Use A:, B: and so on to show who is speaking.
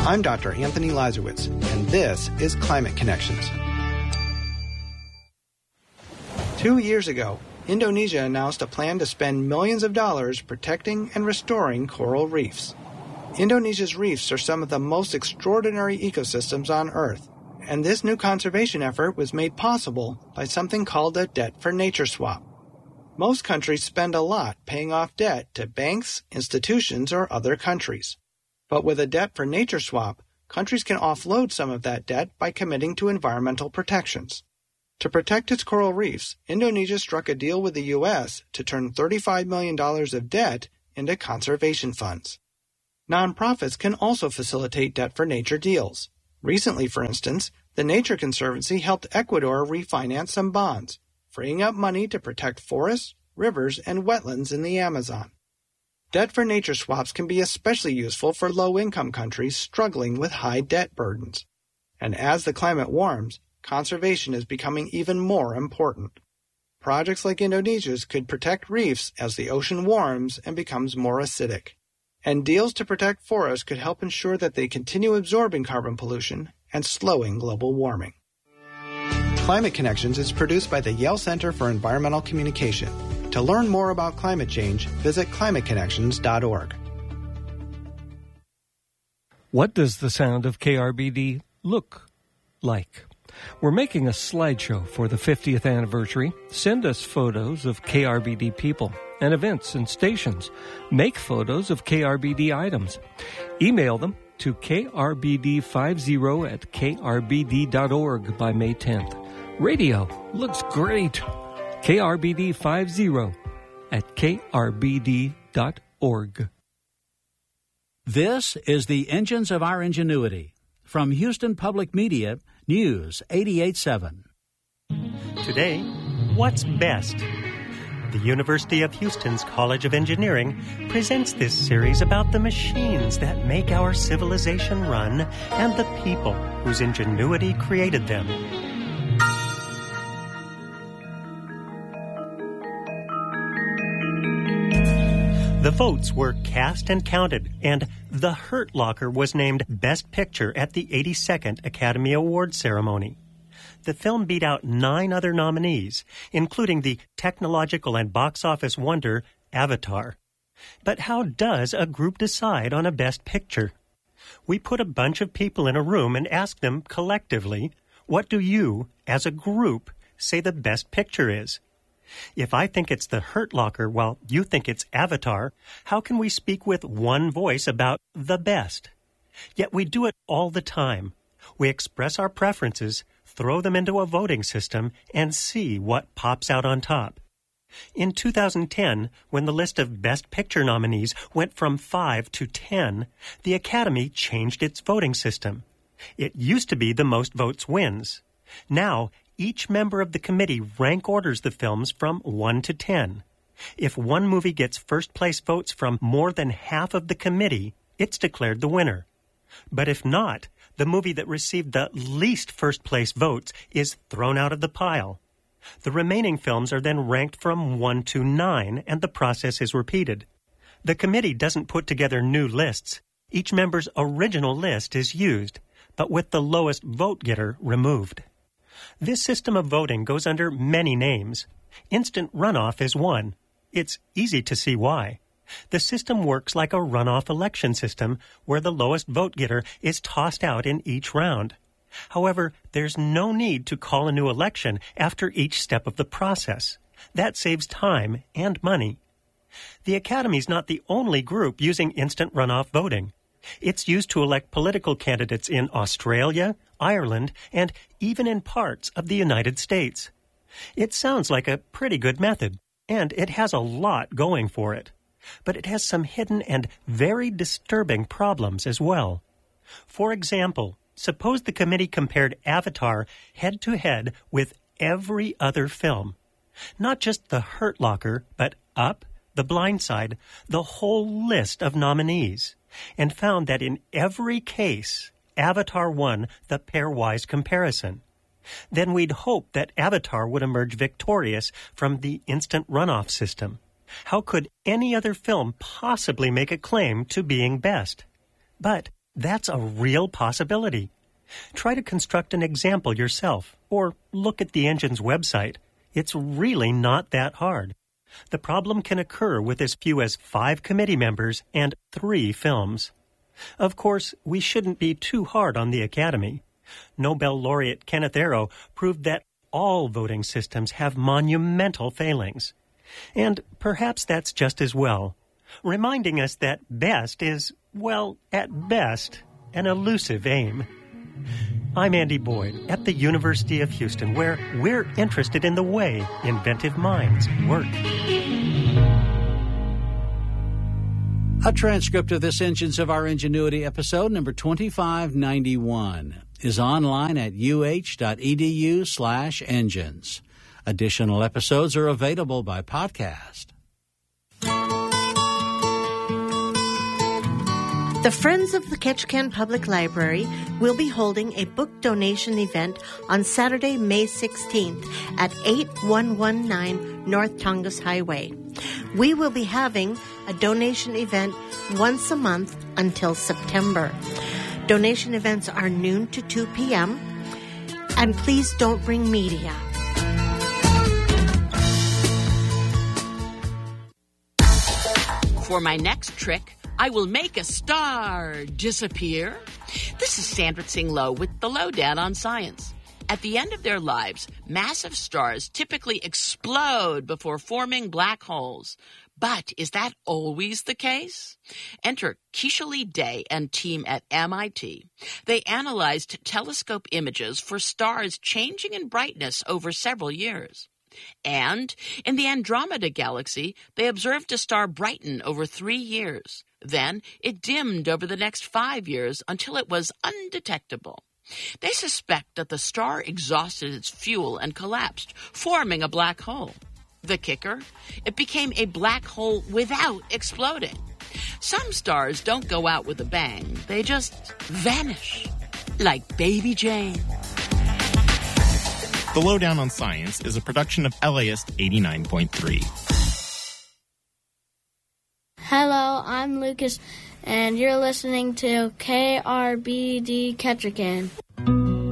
A: I'm Dr. Anthony Lazarowitz, and this is Climate Connections. 2 years ago, Indonesia announced a plan to spend millions of dollars protecting and restoring coral reefs. Indonesia's reefs are some of the most extraordinary ecosystems on Earth, and this new conservation effort was made possible by something called a debt for nature swap. Most countries spend a lot paying off debt to banks, institutions, or other countries. But with a debt for nature swap, countries can offload some of that debt by committing to environmental protections. To protect its coral reefs, Indonesia struck a deal with the U.S. to turn $35 million of debt into conservation funds. Nonprofits can also facilitate debt for nature deals. Recently, for instance, the Nature Conservancy helped Ecuador refinance some bonds, freeing up money to protect forests, rivers, and wetlands in the Amazon. Debt for nature swaps can be especially useful for low-income countries struggling with high debt burdens. And as the climate warms, conservation is becoming even more important. Projects like Indonesia's could protect reefs as the ocean warms and becomes more acidic. And deals to protect forests could help ensure that they continue absorbing carbon pollution and slowing global warming. Climate Connections is produced by the Yale Center for Environmental Communication. To learn more about climate change, visit climateconnections.org.
B: What does the sound of KRBD look like? We're making a slideshow for the 50th anniversary. Send us photos of KRBD people and events and stations. Make photos of KRBD items. Email them to krbd50@krbd.org by May 10th. Radio looks great. krbd50@krbd.org.
C: This is the Engines of Our Ingenuity. From Houston Public Media, News 88.7.
D: Today, what's best? The University of Houston's College of Engineering presents this series about the machines that make our civilization run and the people whose ingenuity created them. The votes were cast and counted, and The Hurt Locker was named Best Picture at the 82nd Academy Awards ceremony. The film beat out 9 other nominees, including the technological and box office wonder Avatar. But how does a group decide on a Best Picture? We put a bunch of people in a room and ask them collectively, what do you, as a group, say the Best Picture is? If I think it's The Hurt Locker while you think it's Avatar, how can we speak with one voice about the best? Yet we do it all the time. We express our preferences, throw them into a voting system, and see what pops out on top. In 2010, when the list of Best Picture nominees went from 5 to 10, the Academy changed its voting system. It used to be the most votes wins. Now, each member of the committee rank orders the films from 1 to 10. If one movie gets first-place votes from more than half of the committee, it's declared the winner. But if not, the movie that received the least first-place votes is thrown out of the pile. The remaining films are then ranked from 1 to 9, and the process is repeated. The committee doesn't put together new lists. Each member's original list is used, but with the lowest vote getter removed. This system of voting goes under many names. Instant runoff is one. It's easy to see why. The system works like a runoff election system where the lowest vote getter is tossed out in each round. However, there's no need to call a new election after each step of the process. That saves time and money. The Academy's not the only group using instant runoff voting. It's used to elect political candidates in Australia, Ireland, and even in parts of the United States. It sounds like a pretty good method, and it has a lot going for it. But it has some hidden and very disturbing problems as well. For example, suppose the committee compared Avatar head-to-head with every other film. Not just The Hurt Locker, but Up, The Blind Side, the whole list of nominees, and found that in every case, Avatar won the pairwise comparison. Then we'd hope that Avatar would emerge victorious from the instant runoff system. How could any other film possibly make a claim to being best? But that's a real possibility. Try to construct an example yourself, or look at the engine's website. It's really not that hard. The problem can occur with as few as 5 committee members and 3 films. Of course, we shouldn't be too hard on the Academy. Nobel laureate Kenneth Arrow proved that all voting systems have monumental failings. And perhaps that's just as well, reminding us that best is, well, at best, an elusive aim. I'm Andy Boyd at the University of Houston, where we're interested in the way inventive minds work.
C: A transcript of this Engines of Our Ingenuity episode, number 2591, is online at uh.edu/engines. Additional episodes are available by podcast.
E: The Friends of the Ketchikan Public Library will be holding a book donation event on Saturday, May 16th at 8119 North Tongass Highway. We will be having a donation event once a month until September. Donation events are noon to 2 p.m. And please don't bring media.
F: For my next trick, I will make a star disappear. This is Sandra Tsing Loh with the Lowdown on Science. At the end of their lives, massive stars typically explode before forming black holes. But is that always the case? Enter Keisha Lee Day and team at MIT. They analyzed telescope images for stars changing in brightness over several years. And in the Andromeda Galaxy, they observed a star brighten over 3 years. Then it dimmed over the next 5 years until it was undetectable. They suspect that the star exhausted its fuel and collapsed, forming a black hole. The kicker? It became a black hole without exploding. Some stars don't go out with a bang. They just vanish, like Baby Jane.
G: The Lowdown on Science is a production of LAist 89.3.
H: Hello, I'm Lucas, and you're listening to KRBD Ketchikan.